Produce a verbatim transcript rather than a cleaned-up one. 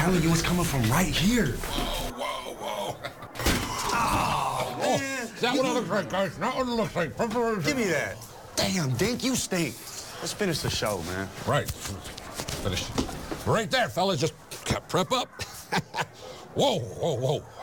telling you, it's coming from right here. Whoa, whoa, whoa. Oh, man. Is that what it looks like, guys? Not what it looks like. Preparation. Give me that. Damn, Dink, you stink. Let's finish the show, man. Right. Finish. Right there, fellas. Just prep up. Whoa, whoa, whoa.